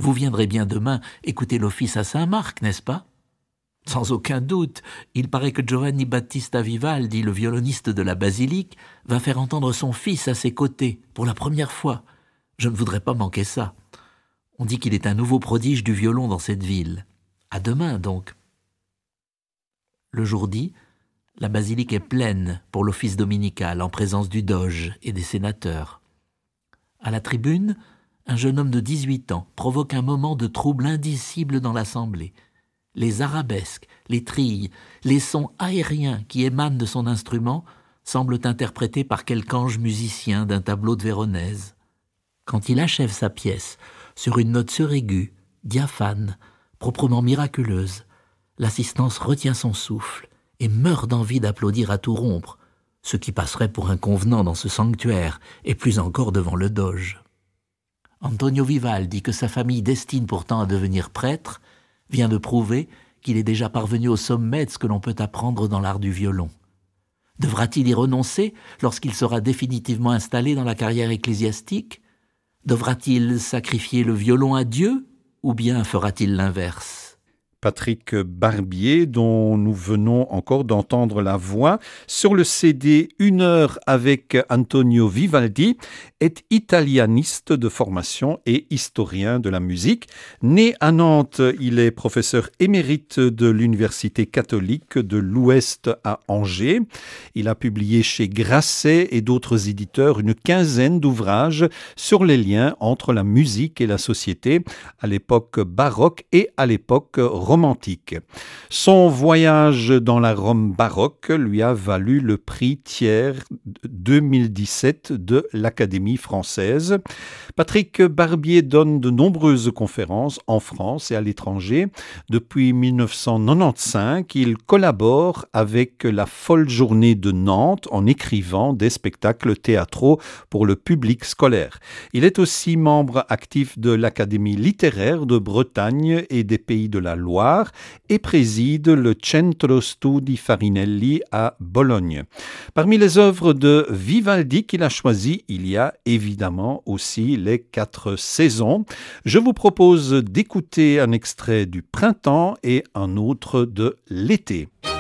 Vous viendrez bien demain écouter l'office à Saint-Marc, n'est-ce pas ? Sans aucun doute, il paraît que Giovanni Battista Vivaldi, le violoniste de la basilique, va faire entendre son fils à ses côtés, pour la première fois. Je ne voudrais pas manquer ça. On dit qu'il est un nouveau prodige du violon dans cette ville. À demain, donc. Le jour dit, la basilique est pleine pour l'office dominical en présence du doge et des sénateurs. À la tribune, un jeune homme de 18 ans provoque un moment de trouble indicible dans l'assemblée. Les arabesques, les trilles, les sons aériens qui émanent de son instrument semblent interprétés par quelque ange musicien d'un tableau de Véronèse. Quand il achève sa pièce, sur une note suraiguë, diaphane, proprement miraculeuse, l'assistance retient son souffle et meurt d'envie d'applaudir à tout rompre, ce qui passerait pour inconvenant dans ce sanctuaire et plus encore devant le doge. Antonio Vivaldi, que sa famille destine pourtant à devenir prêtre, vient de prouver qu'il est déjà parvenu au sommet de ce que l'on peut apprendre dans l'art du violon. Devra-t-il y renoncer lorsqu'il sera définitivement installé dans la carrière ecclésiastique ? Devra-t-il sacrifier le violon à Dieu ou bien fera-t-il l'inverse ? Patrick Barbier, dont nous venons encore d'entendre la voix, sur le CD Une heure avec Antonio Vivaldi, est italianiste de formation et historien de la musique. Né à Nantes, il est professeur émérite de l'Université catholique de l'Ouest à Angers. Il a publié chez Grasset et d'autres éditeurs une quinzaine d'ouvrages sur les liens entre la musique et la société à l'époque baroque et à l'époque romantique. Son voyage dans la Rome baroque lui a valu le prix Thiers 2017 de l'Académie française. Patrick Barbier donne de nombreuses conférences en France et à l'étranger. Depuis 1995, il collabore avec la Folle Journée de Nantes en écrivant des spectacles théâtraux pour le public scolaire. Il est aussi membre actif de l'Académie littéraire de Bretagne et des Pays de la Loire et préside le Centro Studi Farinelli à Bologne. Parmi les œuvres de Vivaldi qu'il a choisies, il y a évidemment aussi les 4 saisons. Je vous propose d'écouter un extrait du printemps et un autre de l'été.